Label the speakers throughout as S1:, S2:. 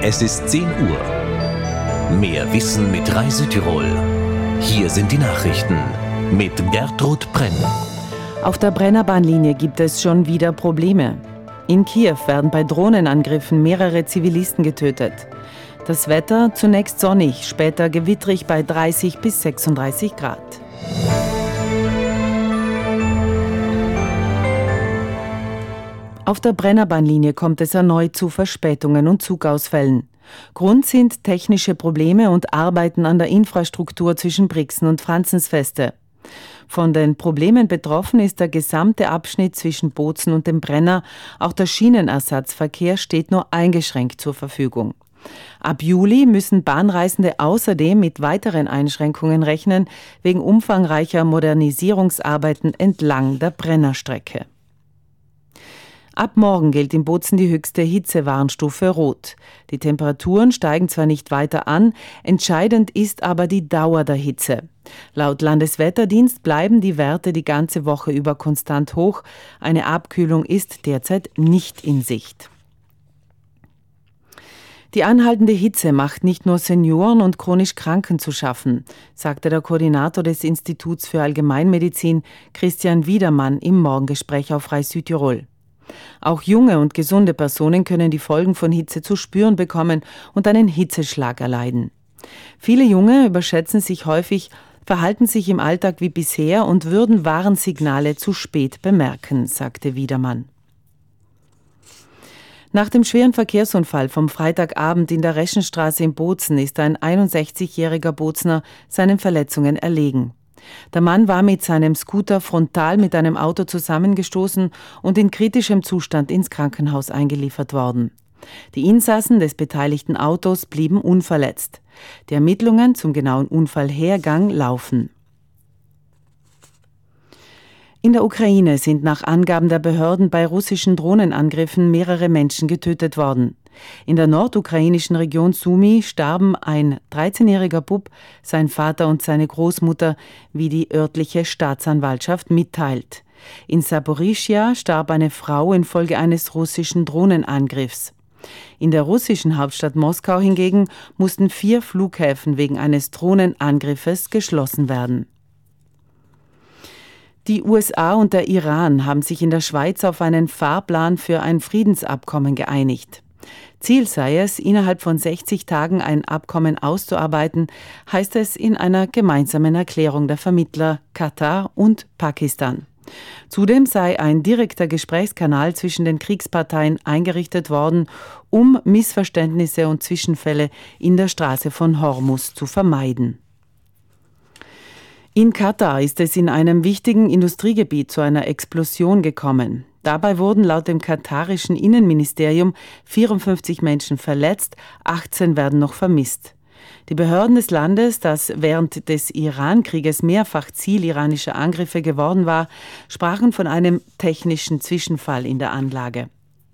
S1: Es ist 10 Uhr. Mehr Wissen mit Reisetirol. Hier sind die Nachrichten mit Gertrud Brenn.
S2: Auf der Brennerbahnlinie gibt es schon wieder Probleme. In Kiew werden bei Drohnenangriffen mehrere Zivilisten getötet. Das Wetter zunächst sonnig, später gewittrig bei 30 bis 36 Grad. Auf der Brennerbahnlinie kommt es erneut zu Verspätungen und Zugausfällen. Grund sind technische Probleme und Arbeiten an der Infrastruktur zwischen Brixen und Franzensfeste. Von den Problemen betroffen ist der gesamte Abschnitt zwischen Bozen und dem Brenner. Auch der Schienenersatzverkehr steht nur eingeschränkt zur Verfügung. Ab Juli müssen Bahnreisende außerdem mit weiteren Einschränkungen rechnen, wegen umfangreicher Modernisierungsarbeiten entlang der Brennerstrecke. Ab morgen gilt in Bozen die höchste Hitzewarnstufe Rot. Die Temperaturen steigen zwar nicht weiter an, entscheidend ist aber die Dauer der Hitze. Laut Landeswetterdienst bleiben die Werte die ganze Woche über konstant hoch. Eine Abkühlung ist derzeit nicht in Sicht. Die anhaltende Hitze macht nicht nur Senioren und chronisch Kranken zu schaffen, sagte der Koordinator des Instituts für Allgemeinmedizin, Christian Wiedermann, im Morgengespräch auf Rai Südtirol. Auch junge und gesunde Personen können die Folgen von Hitze zu spüren bekommen und einen Hitzeschlag erleiden. Viele Junge überschätzen sich häufig, verhalten sich im Alltag wie bisher und würden Warnsignale zu spät bemerken, sagte Wiedermann. Nach dem schweren Verkehrsunfall vom Freitagabend in der Reschenstraße in Bozen ist ein 61-jähriger Bozener seinen Verletzungen erlegen. Der Mann war mit seinem Scooter frontal mit einem Auto zusammengestoßen und in kritischem Zustand ins Krankenhaus eingeliefert worden. Die Insassen des beteiligten Autos blieben unverletzt. Die Ermittlungen zum genauen Unfallhergang laufen. In der Ukraine sind nach Angaben der Behörden bei russischen Drohnenangriffen mehrere Menschen getötet worden. In der nordukrainischen Region Sumy starben ein 13-jähriger Bub, sein Vater und seine Großmutter, wie die örtliche Staatsanwaltschaft mitteilt. In Saporischschja starb eine Frau infolge eines russischen Drohnenangriffs. In der russischen Hauptstadt Moskau hingegen mussten 4 Flughäfen wegen eines Drohnenangriffes geschlossen werden. Die USA und der Iran haben sich in der Schweiz auf einen Fahrplan für ein Friedensabkommen geeinigt. Ziel sei es, innerhalb von 60 Tagen ein Abkommen auszuarbeiten, heißt es in einer gemeinsamen Erklärung der Vermittler Katar und Pakistan. Zudem sei ein direkter Gesprächskanal zwischen den Kriegsparteien eingerichtet worden, um Missverständnisse und Zwischenfälle in der Straße von Hormuz zu vermeiden. In Katar ist es in einem wichtigen Industriegebiet zu einer Explosion gekommen. Dabei wurden laut dem katarischen Innenministerium 54 Menschen verletzt, 18 werden noch vermisst. Die Behörden des Landes, das während des Iran-Krieges mehrfach Ziel iranischer Angriffe geworden war, sprachen von einem technischen Zwischenfall in der Anlage.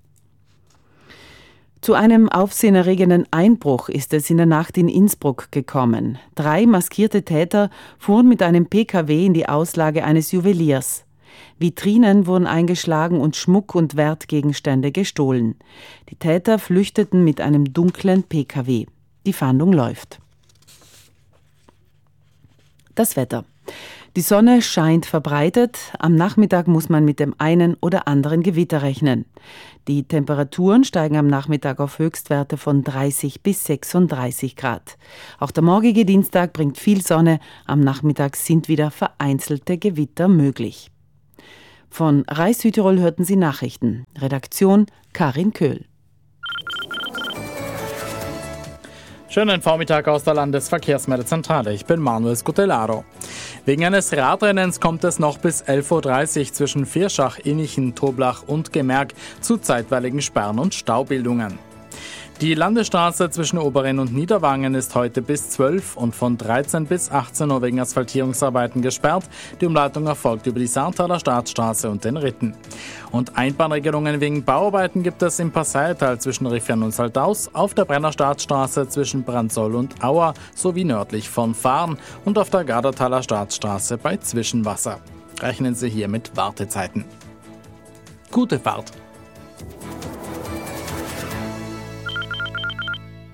S2: Zu einem aufsehenerregenden Einbruch ist es in der Nacht in Innsbruck gekommen. 3 maskierte Täter fuhren mit einem PKW in die Auslage eines Juweliers. Vitrinen wurden eingeschlagen und Schmuck und Wertgegenstände gestohlen. Die Täter flüchteten mit einem dunklen PKW. Die Fahndung läuft. Das Wetter. Die Sonne scheint verbreitet. Am Nachmittag muss man mit dem einen oder anderen Gewitter rechnen. Die Temperaturen steigen am Nachmittag auf Höchstwerte von 30 bis 36 Grad. Auch der morgige Dienstag bringt viel Sonne. Am Nachmittag sind wieder vereinzelte Gewitter möglich. Von Rai Südtirol hörten Sie Nachrichten. Redaktion Karin Köhl.
S3: Schönen Vormittag aus der Landesverkehrsmeldezentrale. Ich bin Manuel Scutellaro. Wegen eines Radrennens kommt es noch bis 11.30 Uhr zwischen Vierschach, Innichen, Toblach und Gemerk zu zeitweiligen Sperren und Staubildungen. Die Landesstraße zwischen Oberrhein und Niederwangen ist heute bis 12 und von 13 bis 18 Uhr wegen Asphaltierungsarbeiten gesperrt. Die Umleitung erfolgt über die Saartaler Staatsstraße und den Ritten. Und Einbahnregelungen wegen Bauarbeiten gibt es im Passaital zwischen Riffian und Saldaus, auf der Brenner Staatsstraße zwischen Brandsol und Auer sowie nördlich von Fahren und auf der Gardertaler Staatsstraße bei Zwischenwasser. Rechnen Sie hier mit Wartezeiten. Gute Fahrt!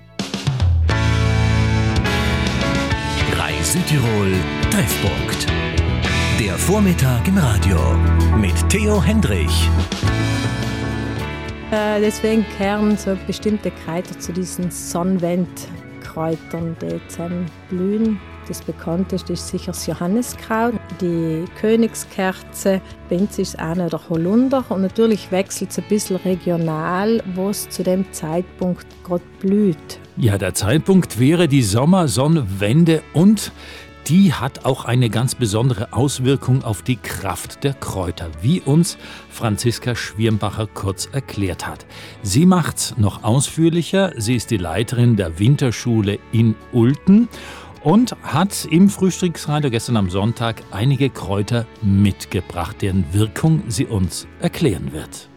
S1: Südtirol Treffpunkt. Der Vormittag im Radio mit Theo Hendrich.
S4: Deswegen gehören so bestimmte Kräuter zu diesen Sonnenwendkräutern, die zusammen blühen. Das bekannteste ist sicher das Johanniskraut, die Königskerze, bei uns ist es auch noch der Holunder und natürlich wechselt es ein bisschen regional, wo es zu dem Zeitpunkt gerade blüht.
S5: Ja, der Zeitpunkt wäre die Sommersonnenwende und die hat auch eine ganz besondere Auswirkung auf die Kraft der Kräuter, wie uns Franziska Schwirmbacher kurz erklärt hat. Sie macht's noch ausführlicher. Sie ist die Leiterin der Winterschule in Ulten und hat im Frühstücksradio gestern am Sonntag einige Kräuter mitgebracht, deren Wirkung sie uns erklären wird.